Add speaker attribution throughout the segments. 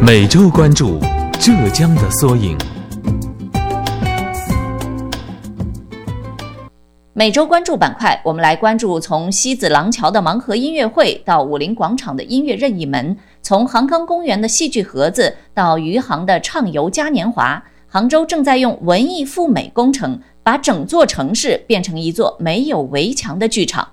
Speaker 1: 每周关注浙江的缩影。
Speaker 2: 每周关注板块，我们来关注从西子廊桥的盲盒音乐会到武林广场的音乐任意门，从杭康公园的戏剧盒子到余杭的畅游嘉年华。杭州正在用文艺复美工程，把整座城市变成一座没有围墙的剧场。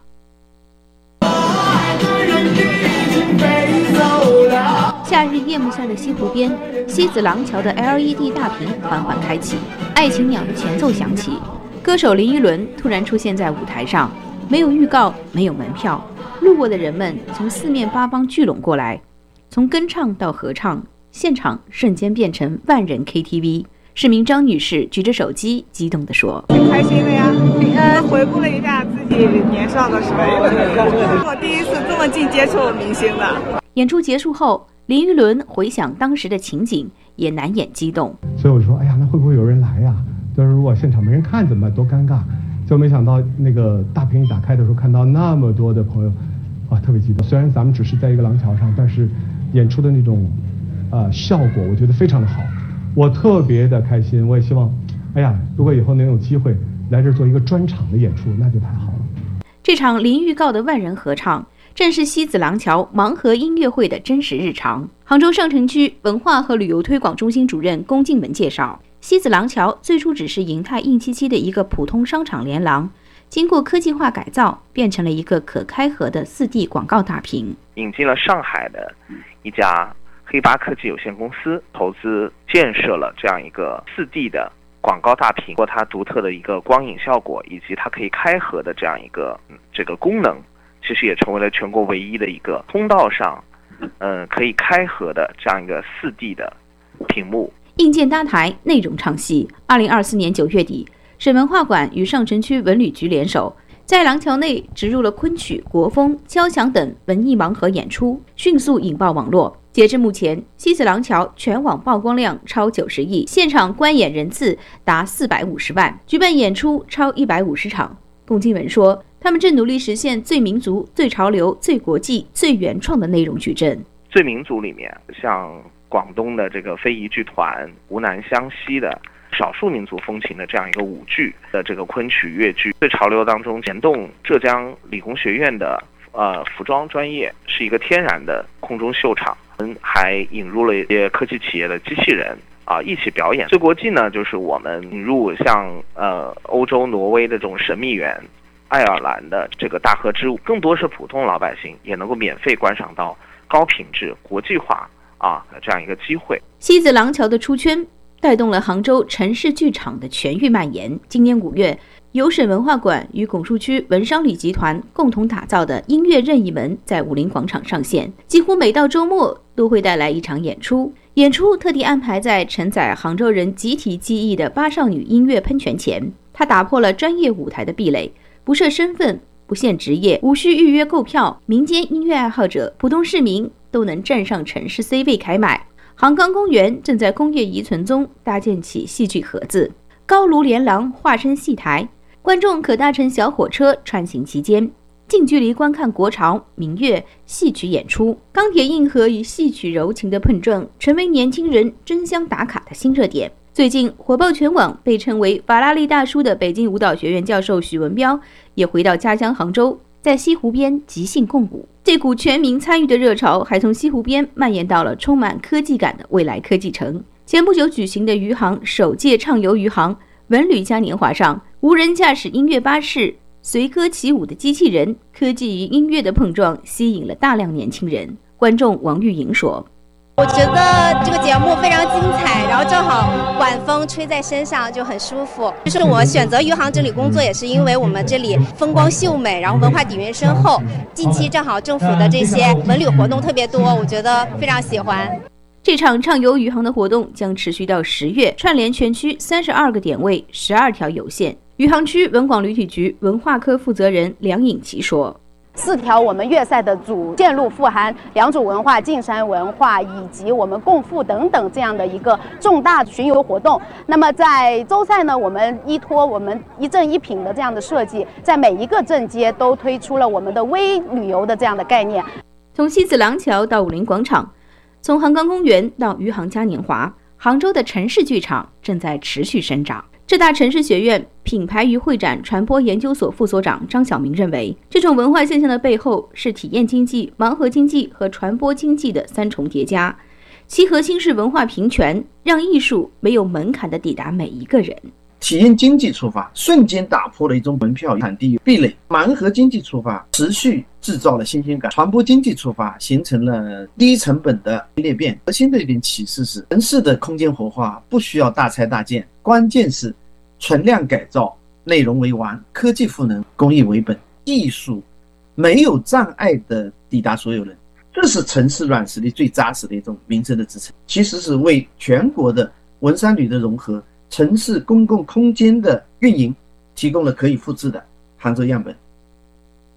Speaker 3: 夏日夜幕下的西湖边，西子廊桥的 LED 大屏缓缓开启，爱情鸟的前奏响起，歌手林依轮突然出现在舞台上，没有预告，没有门票，路过的人们从四面八方聚拢过来，从跟唱到合唱，现场瞬间变成万人 KTV。市民张女士举着手机激动地说：“
Speaker 4: 挺开心的呀，回顾了一下自己年少的时候，我第一次这么近接触明星的。”
Speaker 3: 演出结束后，林依轮回想当时的情景，也难掩激动。
Speaker 5: 所以我就说：“哎呀，那会不会有人来呀？但是如果现场没人看怎么办？多尴尬！”就没想到那个大屏一打开的时候，看到那么多的朋友，哇，特别激动。虽然咱们只是在一个廊桥上，但是演出的那种效果，我觉得非常的好。我特别的开心，我也希望，哎呀，如果以后能有机会来这儿做一个专场的演出，那就太好了。
Speaker 3: 这场零预告的万人合唱，正是西子廊桥盲盒音乐会的真实日常。杭州上城区文化和旅游推广中心主任龚静文介绍，西子廊桥最初只是银泰硬七七的一个普通商场连廊，经过科技化改造，变成了一个可开合的4D 广告大屏。
Speaker 6: 引进了上海的一家黑巴科技有限公司投资建设了这样一个4D 的广告大屏，过它独特的一个光影效果，以及它可以开合的这样一个这个功能，其实也成为了全国唯一的一个通道上可以开合的这样一个4D 的屏幕。
Speaker 3: 硬件搭台，内容唱戏。2024年9月底，省文化馆与上城区文旅局联手，在廊桥内植入了昆曲、国风、交响等文艺盲盒演出，迅速引爆网络。截至目前，西子廊桥全网曝光量超90亿，现场观演人次达450万，举办演出超150场。龚静文说，他们正努力实现最民族、最潮流、最国际、最原创的内容矩阵。
Speaker 6: 最民族里面，像广东的这个非遗剧团、湖南湘西的少数民族风情的这样一个舞剧的这个昆曲粤剧，最潮流当中联动浙江理工学院的服装专业，是一个天然的空中秀场，还引入了一些科技企业的机器人一起表演。最国际呢，就是我们引入像欧洲挪威的这种神秘园，爱尔兰的这个大河之舞，更多是普通老百姓也能够免费观赏到高品质国际化的这样一个机会。
Speaker 3: 西子廊桥的出圈带动了杭州城市剧场的全域蔓延。今年5月，由省文化馆与拱墅区文商旅集团共同打造的音乐任意门在武林广场上线，几乎每到周末都会带来一场演出。演出特地安排在承载杭州人集体记忆的八少女音乐喷泉前，它打破了专业舞台的壁垒，不设身份，不限职业，无需预约购票，民间音乐爱好者、普通市民都能站上城市 C 位开买。杭康公园正在工业遗存中搭建起戏剧盒子，高炉连廊化身戏台，观众可搭乘小火车穿行其间，近距离观看国潮、民乐、戏曲演出。钢铁硬核与戏曲柔情的碰撞，成为年轻人争相打卡的新热点。最近火爆全网，被称为法拉利大叔的北京舞蹈学院教授许文彪也回到家乡杭州，在西湖边即兴共舞。这股全民参与的热潮还从西湖边蔓延到了充满科技感的未来科技城。前不久举行的余杭首届畅游余杭文旅嘉年华上，无人驾驶音乐巴士、随歌起舞的机器人，科技与音乐的碰撞吸引了大量年轻人。观众王玉莹说，
Speaker 7: 我觉得这个节目非常精彩，然后正好晚风吹在身上就很舒服。就是我选择余杭这里工作，也是因为我们这里风光秀美，然后文化底蕴深厚。近期正好政府的这些文旅活动特别多，我觉得非常喜欢。
Speaker 3: 这场畅游余杭的活动将持续到10月，串联全区32个点位，12条有线。余杭区文广旅体局文化科负责人梁颖琪说
Speaker 8: ，4条我们粤赛的主线路富含良渚文化、径山文化以及我们共赴等等这样的一个重大巡游活动。那么在周赛呢，我们依托我们一镇一品的这样的设计，在每一个镇街都推出了我们的微旅游的这样的概念。
Speaker 3: 从西子廊桥到武林广场， 从杭钢公园到余杭嘉年华，杭州的城市剧场正在持续生长。浙大城市学院品牌与会展传播研究所副所长张晓明认为，这种文化现象的背后是体验经济、盲盒经济和传播经济的三重叠加。其核心是文化平权，让艺术没有门槛地抵达每一个人。
Speaker 9: 体验经济出发，瞬间打破了一种门票产地壁垒；盲盒经济出发，持续制造了新鲜感；传播经济出发，形成了低成本的裂变。核心的一点启示是，城市的空间活化不需要大拆大建，关键是存量改造，内容为王，科技赋能，工艺为本，艺术没有障碍的抵达所有人。这是城市软实力最扎实的一种民生的支撑，其实是为全国的文商旅的融合、城市公共空间的运营提供了可以复制的杭州样本。